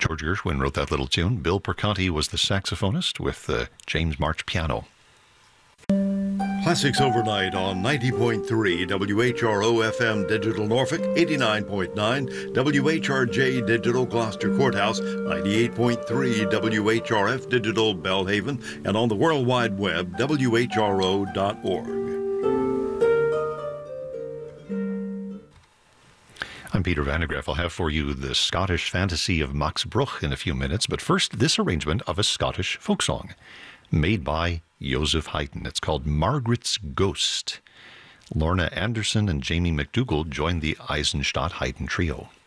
George Gershwin wrote that little tune. Bill Perconti was the saxophonist with the James March piano. Classics Overnight on 90.3 WHRO FM Digital Norfolk, 89.9 WHRJ Digital Gloucester Courthouse, 98.3 WHRF Digital Belhaven, and on the World Wide Web, WHRO.org. I'm Peter Van de Graaff. I'll have for you the Scottish fantasy of Max Bruch in a few minutes, but first, this arrangement of a Scottish folk song made by Joseph Haydn. It's called Margaret's Ghost. Lorna Anderson and Jamie McDougall joined the Eisenstadt Haydn Trio.